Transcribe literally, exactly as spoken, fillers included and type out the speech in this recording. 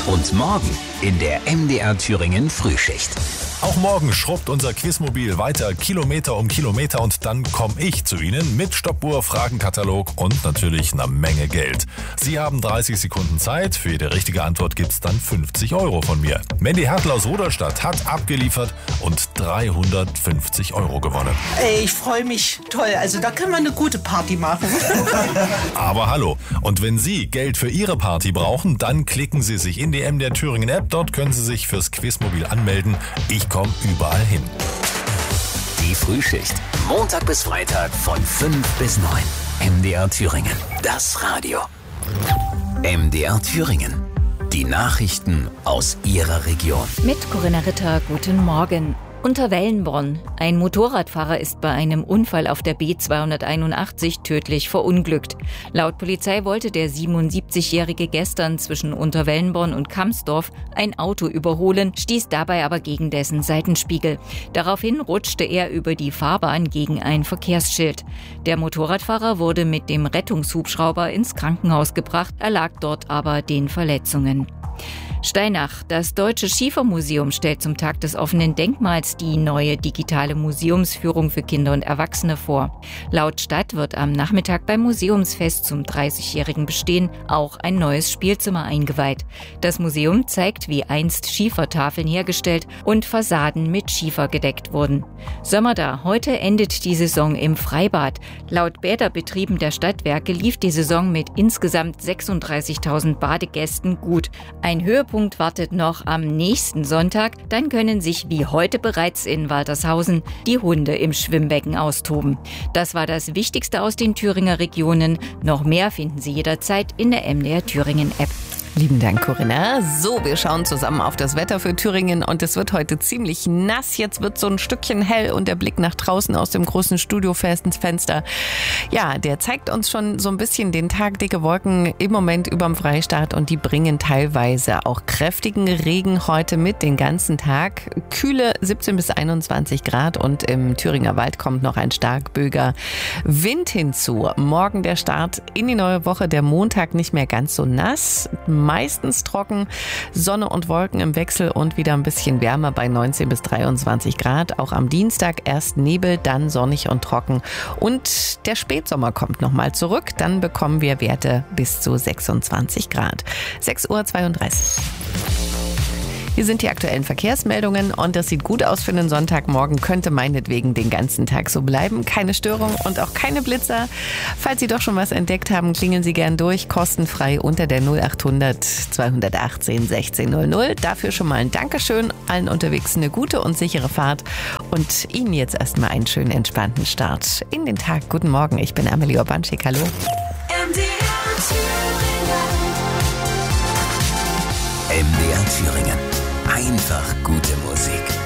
Und morgen in der M D R Thüringen Frühschicht. Auch morgen schrubbt unser Quizmobil weiter Kilometer um Kilometer und dann komme ich zu Ihnen mit Stoppuhr, Fragenkatalog und natürlich einer Menge Geld. Sie haben dreißig Sekunden Zeit. Für jede richtige Antwort gibt's dann fünfzig Euro von mir. Mandy Hertel aus Rudolstadt hat abgeliefert und dreihundertfünfzig Euro gewonnen. Ey, ich freue mich. Toll. Also da kann man eine gute Party machen. Aber hallo. Und wenn Sie Geld für Ihre Party brauchen, dann klicken Sie sich in die M D R Thüringen App. Dort können Sie sich fürs Quizmobil anmelden. Ich komme überall hin. Die Frühschicht. Montag bis Freitag von fünf bis neun. M D R Thüringen. Das Radio. M D R Thüringen. Die Nachrichten aus Ihrer Region. Mit Corinna Ritter, guten Morgen. Unter Wellenborn. Ein Motorradfahrer ist bei einem Unfall auf der B zweihunderteinundachtzig tödlich verunglückt. Laut Polizei wollte der siebenundsiebzigjährige gestern zwischen Unterwellenborn und Kamsdorf ein Auto überholen, stieß dabei aber gegen dessen Seitenspiegel. Daraufhin rutschte er über die Fahrbahn gegen ein Verkehrsschild. Der Motorradfahrer wurde mit dem Rettungshubschrauber ins Krankenhaus gebracht, erlag dort aber den Verletzungen. Steinach. Das Deutsche Schiefermuseum stellt zum Tag des offenen Denkmals die neue digitale Museumsführung für Kinder und Erwachsene vor. Laut Stadt wird am Nachmittag beim Museumsfest zum dreißigjährigen Bestehen auch ein neues Spielzimmer eingeweiht. Das Museum zeigt, wie einst Schiefertafeln hergestellt und Fassaden mit Schiefer gedeckt wurden. Sommerda. Heute endet die Saison im Freibad. Laut Bäderbetrieben der Stadtwerke lief die Saison mit insgesamt sechsunddreißigtausend Badegästen gut. Ein Höhepunkt wartet noch am nächsten Sonntag. Dann können sich wie heute bereits in Waltershausen die Hunde im Schwimmbecken austoben. Das war das Wichtigste aus den Thüringer Regionen. Noch mehr finden Sie jederzeit in der M D R Thüringen App. Lieben Dank, Corinna. So, wir schauen zusammen auf das Wetter für Thüringen und es wird heute ziemlich nass. Jetzt wird so ein Stückchen hell und der Blick nach draußen aus dem großen Studiofenster, ja, der zeigt uns schon so ein bisschen den Tag. Dicke Wolken im Moment überm Freistaat und die bringen teilweise auch kräftigen Regen heute mit den ganzen Tag. Kühle siebzehn bis einundzwanzig Grad und im Thüringer Wald kommt noch ein starkböiger Wind hinzu. Morgen der Start in die neue Woche, der Montag nicht mehr ganz so nass. Meistens trocken, Sonne und Wolken im Wechsel und wieder ein bisschen wärmer bei neunzehn bis dreiundzwanzig Grad. Auch am Dienstag erst Nebel, dann sonnig und trocken. Und der Spätsommer kommt nochmal zurück. Dann bekommen wir Werte bis zu sechsundzwanzig Grad. sechs Uhr zweiunddreißig. Hier sind die aktuellen Verkehrsmeldungen und das sieht gut aus für den Sonntagmorgen. Könnte meinetwegen den ganzen Tag so bleiben. Keine Störung und auch keine Blitzer. Falls Sie doch schon was entdeckt haben, klingeln Sie gern durch. Kostenfrei unter der null achthundert zweihundertachtzehn sechzehn null null. Dafür schon mal ein Dankeschön. Allen unterwegs eine gute und sichere Fahrt. Und Ihnen jetzt erstmal einen schönen entspannten Start in den Tag. Guten Morgen, ich bin Amelie Urbanschik. Hallo. M D R Thüringen. M D R Thüringen. Einfach gute Musik.